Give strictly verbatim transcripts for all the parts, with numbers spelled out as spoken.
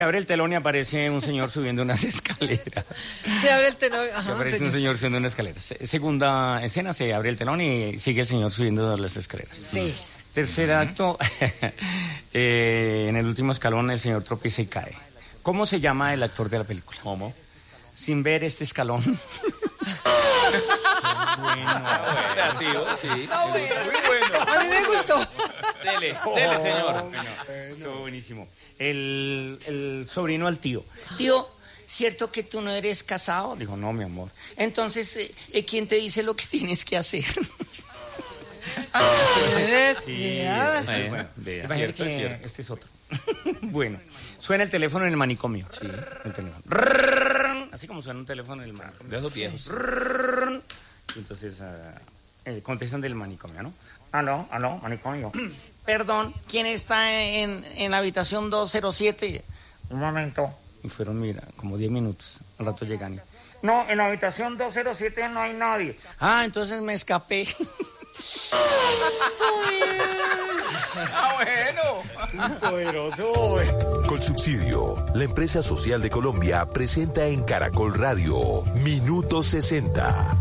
Abre el telón y aparece un señor subiendo unas escaleras. Se abre el telón. Ajá, aparece señor. un señor subiendo unas escaleras. Segunda escena, se abre el telón y sigue el señor subiendo las escaleras. Sí. Tercer acto, eh, en el último escalón el señor tropieza y cae. ¿Cómo se llama el actor de la película? ¿Cómo? Sin ver este escalón. Bueno, creativo, sí. Ah, bueno. Muy bueno. A mí me gustó. Dele, dele, señor. Bueno, estuvo buenísimo. El, el sobrino al tío. Tío, ¿cierto que tú no eres casado? Dijo, no, mi amor. Entonces, eh, ¿quién te dice lo que tienes que hacer? Sí, Ya. este, bueno, vea, imagínate cierto, que es cierto. este es otro. Bueno, suena el teléfono en el manicomio. Sí, el teléfono. Así como suena un teléfono en el manicomio. De esos viejos. Y entonces uh, eh, contestan del manicomio, ¿no? Aló, aló, manicomio. Perdón, ¿quién está en, en la habitación doscientos siete? Un momento. Y fueron, mira, como diez minutos. Al rato llegan. No, en la habitación doscientos siete no hay nadie. Ah, entonces me escapé. Ah, bueno. Poderoso. Colsubsidio, la empresa social de Colombia, presenta en Caracol Radio Minuto sesenta.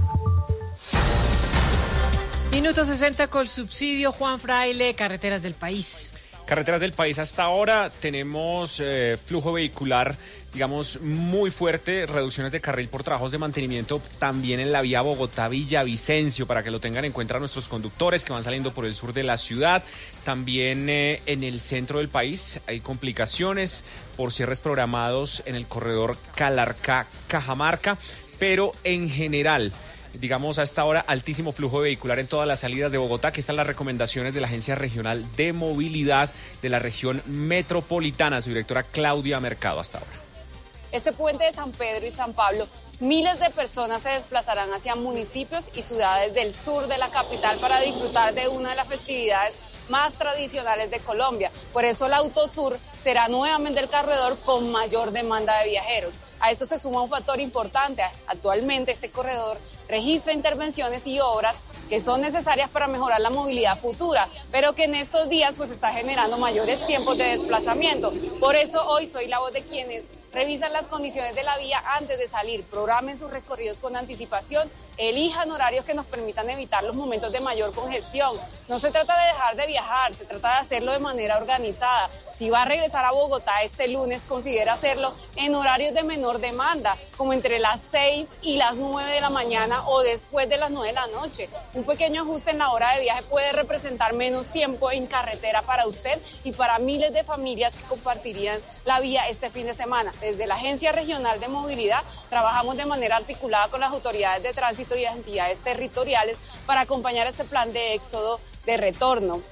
Minuto sesenta con subsidio, Juan Fraile, carreteras del país. Carreteras del país hasta ahora tenemos eh, flujo vehicular, digamos, muy fuerte, reducciones de carril por trabajos de mantenimiento también en la vía Bogotá-Villavicencio, para que lo tengan en cuenta nuestros conductores que van saliendo por el sur de la ciudad. También eh, en el centro del país hay complicaciones por cierres programados en el corredor Calarcá-Cajamarca, pero en general, digamos, a esta hora, altísimo flujo vehicular en todas las salidas de Bogotá. Aquí están las recomendaciones de la Agencia Regional de Movilidad de la región metropolitana, su directora Claudia Mercado hasta ahora. Este puente de San Pedro y San Pablo, miles de personas se desplazarán hacia municipios y ciudades del sur de la capital para disfrutar de una de las festividades más tradicionales de Colombia. Por eso el Autosur será nuevamente el corredor con mayor demanda de viajeros. A esto se suma un factor importante. Actualmente este corredor registra intervenciones y obras que son necesarias para mejorar la movilidad futura, pero que en estos días pues está generando mayores tiempos de desplazamiento. Por eso hoy soy la voz de quienes revisan las condiciones de la vía antes de salir, programen sus recorridos con anticipación, elijan horarios que nos permitan evitar los momentos de mayor congestión. No se trata de dejar de viajar, se trata de hacerlo de manera organizada. Si va a regresar a Bogotá este lunes, considera hacerlo en horarios de menor demanda, como entre las seis y las nueve de la mañana o después de las nueve de la noche. Un pequeño ajuste en la hora de viaje puede representar menos tiempo en carretera para usted y para miles de familias que compartirían la vía este fin de semana. Desde la Agencia Regional de Movilidad trabajamos de manera articulada con las autoridades de tránsito y entidades territoriales para acompañar este plan de éxodo de retorno.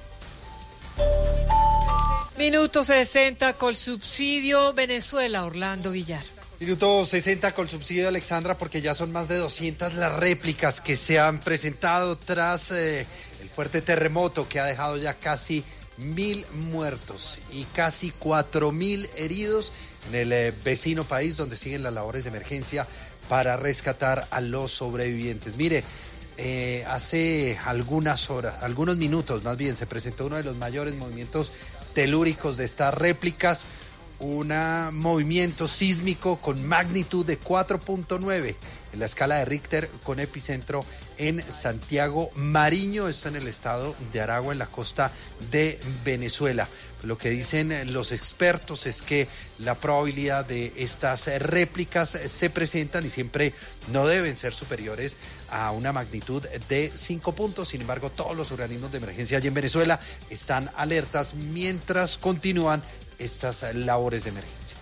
Minuto sesenta con subsidio, Venezuela, Orlando Villar. Minuto sesenta con subsidio, Alexandra, porque ya son más de doscientas las réplicas que se han presentado tras eh, el fuerte terremoto que ha dejado ya casi mil muertos y casi cuatro mil heridos en el eh, vecino país, donde siguen las labores de emergencia para rescatar a los sobrevivientes. Mire, eh, hace algunas horas, algunos minutos más bien, se presentó uno de los mayores movimientos telúricos de estas réplicas, un movimiento sísmico con magnitud de cuatro punto nueve en la escala de Richter, con epicentro en Santiago Mariño, esto en el estado de Aragua, en la costa de Venezuela. Lo que dicen los expertos es que la probabilidad de estas réplicas se presentan y siempre no deben ser superiores a una magnitud de cinco puntos. Sin embargo, todos los organismos de emergencia allí en Venezuela están alertas mientras continúan estas labores de emergencia.